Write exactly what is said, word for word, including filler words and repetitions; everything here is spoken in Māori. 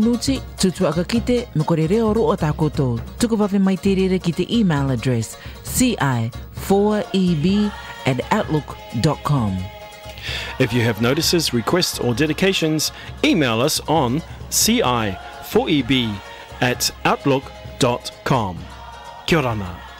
Nuti, tutuaka kite, me kore reo roa takoto. Tuku wawe mai te rere ki te email address c i four e b at outlook dot com. If you have notices, requests or dedications, email us on c i four e b at outlook dot com. Kia ora.